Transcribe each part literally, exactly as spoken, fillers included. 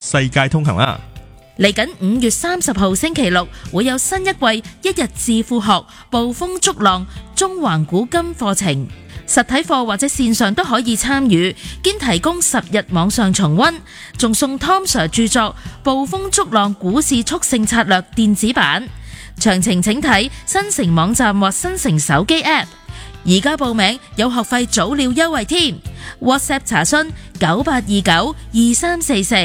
世界通行啦。 嚟緊五月三十號星期六會有新一季一日致富學捕風捉浪中環古今課程，實體課或者線上都可以參與，兼提供十日網上重溫，仲送 Tom Sir 著作《捕風捉浪股市速勝策略》電子版。詳情請睇新城網站或新城手機 App。而家報名有學費早鳥優惠添 ，WhatsApp 查詢九八二九二三四四。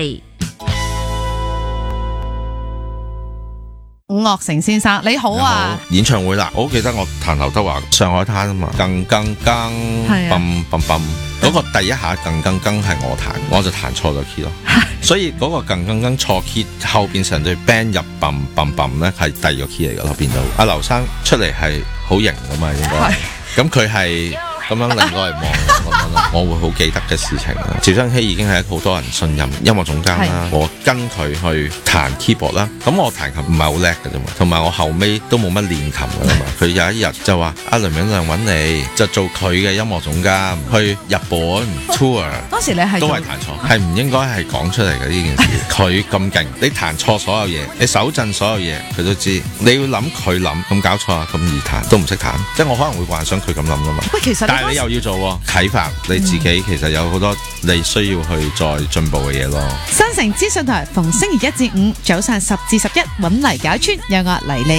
伍樂城先生你好啊！ 演唱會啦，我好記得我彈劉德華《上海灘》啊嘛，更更更，嘣嘣嘣，嗰個第一下更更更係我彈，我就彈錯咗 key 咯，所以嗰個更更更錯 key， 後邊成隊 band 入嘣嘣嘣咧係第二個 key 嚟噶咯，變到阿劉生出嚟係好型噶嘛，應該，咁佢係咁樣令我嚟望我咁樣咯，我會好記得嘅事情啦。趙增熹已經係好多人信任音樂總監啦，我跟佢去彈 keyboard 啦，咁我彈琴唔係好叻嘅啫嘛，同埋我後尾都冇乜練琴噶啦嘛。佢有一日就話阿梁永亮揾你就做佢嘅音樂總監去日本 tour， 當時你係都係彈錯，係唔應該係講出嚟嘅呢件事。佢咁勁，你彈錯所有嘢，你手震所有嘢，佢都知。你要諗佢諗，咁搞錯啊，咁易彈都唔識彈，即係我可能會幻想佢咁諗噶嘛。 喂，其實但係你又要做啟發你自己，其實有好多你需要去再進步嘅嘢咯。 新城資訊台逢星期一至五早上十至十一揾黎賈川，有我黎莉。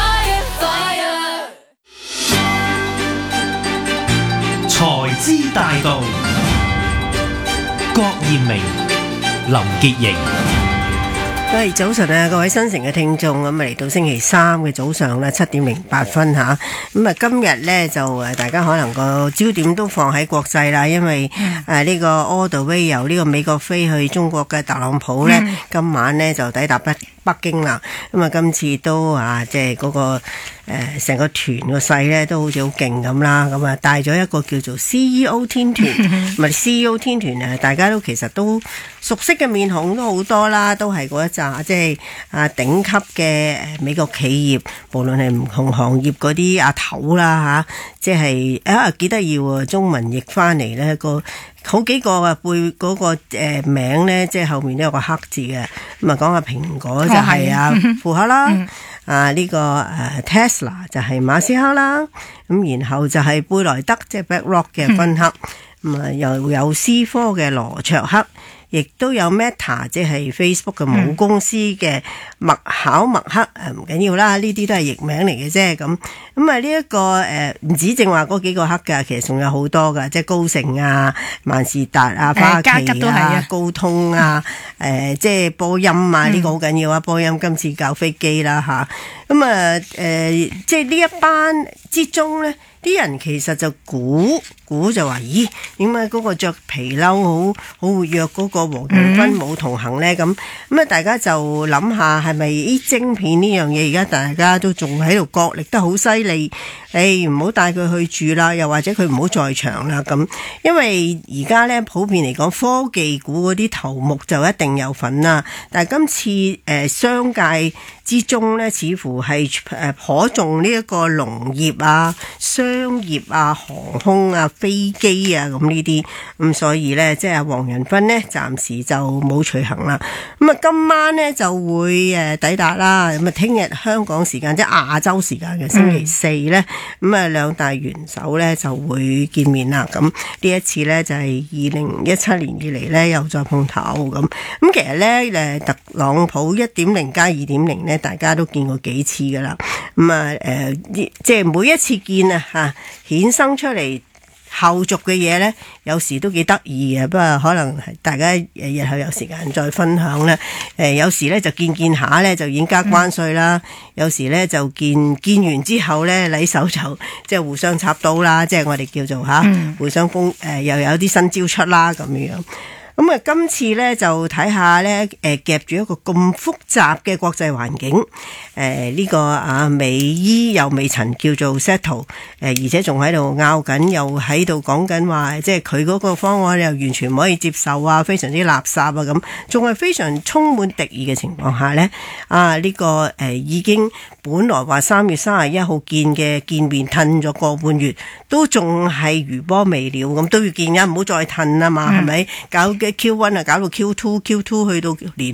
財資大道，郭艷明、林潔瑩。 喂，早晨啊，各位新城嘅聽眾，咁啊嚟到星期三嘅早上啦，七點零八分吓，咁啊今日咧就誒，大家可能個焦點都放喺國際啦，因為誒呢個 all the way 由呢個美國飛去中國嘅特朗普咧，嗯、今晚咧就抵達北北京啦，咁啊今次都啊即係嗰個誒成個團個勢咧都好似好勁咁啦，咁啊帶咗一個叫做 C E O 天團，咪 C E O 天團啊，大家都其實都熟悉嘅面孔都好多啦，都係嗰一紮即係啊頂級嘅誒美國企業，無論係唔同行業嗰啲阿頭啦嚇，即係啊幾得意喎，中文譯翻嚟咧個。好幾個啊背嗰個誒名咧，即係後面都有個黑字嘅。咁啊講下蘋果就係啊庫克啦，哦、啊呢、這個誒 Tesla 就係馬斯克啦，咁然後就係貝萊德即係 BlackRock 嘅芬克，咁啊、嗯、又有思科嘅羅卓克。亦都有 Meta 即係 Facebook 嘅母公司嘅麥考默克，誒唔緊要啦，呢啲都係譯名嚟嘅啫。咁咁啊呢一個誒唔止正話嗰幾個克㗎，其實仲有好多㗎，即係高盛啊、萬事達啊、花旗啊、啊高通啊、誒、呃、即係波音啊，呢、這個好緊要啊！波音今次搞飛機啦嚇，咁啊誒即係呢一班之中咧。啲人其實就估估就話，咦？點解嗰個著皮褸好好活躍嗰個黃仁勳冇同行呢？咁咁啊，大家就諗下係咪啲晶片呢樣嘢？而家大家都仲喺度角力得好犀利，誒唔好帶佢去住啦，又或者佢唔好在場啦咁。因為而家呢，普遍嚟講，科技股嗰啲頭目就一定有份啦。但係今次誒、呃、商界之中呢，似乎係誒頗重呢一個農業啊、商業啊、航空啊、飛機啊咁呢啲，咁所以呢，即係黃仁勳呢，暫時就冇隨行啦。咁啊，今晚呢就會誒抵達啦。咁啊，聽日香港時間即係亞洲時間嘅星期四呢，咁啊兩大元首呢就會見面啦。咁呢一次呢，就係二零一七年以嚟呢，又再碰頭咁。咁其實呢，誒特朗普一點零加二點零呢，大家都見過幾次噶啦。咁啊誒，即係每一次見啊嚇，衍生出嚟後續嘅嘢呢，有時都幾得意嘅。不過可能大家誒日後有時間再分享啦。誒有時呢就見見下呢，就已經加關稅啦，嗯、有時呢就見見完之後呢，禮手就即係互相插刀啦，即係我哋叫做嚇、嗯、互相攻誒、呃、又有啲新招出啦咁樣。咁啊，今次咧就睇下咧，誒夾住一個咁複雜嘅國際環境，誒、呃、呢、這個啊美伊又未曾叫做 settle，誒、呃、而且仲喺度拗緊，又喺度講緊話，即係佢嗰個方案又完全唔可以接受啊，非常之垃圾啊咁，仲係非常充滿敵意嘅情況下咧，啊呢、這個誒、呃、已經本來話三月三十一號見嘅見面褪咗個半月，都仲係餘波未了，咁都要見啊，唔好再褪啊嘛，係咪、嗯？搞嘅 Q 一 啊，搞到 Q 二 Q 二去到年